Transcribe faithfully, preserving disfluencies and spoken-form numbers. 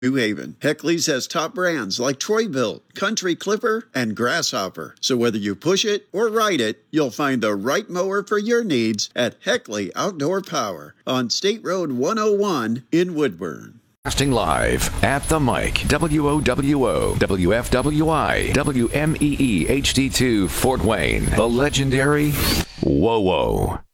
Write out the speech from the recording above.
New Haven. Heckley's has top brands like Troy-Bilt, Country Clipper, and Grasshopper. So whether you push it or ride it, you'll find the right mower for your needs at Heckley Outdoor Power on State Road one oh one in Woodburn. Casting live at the mic, W O W O, W F W I, W M E E H D two, Fort Wayne, the legendary Whoa Whoa.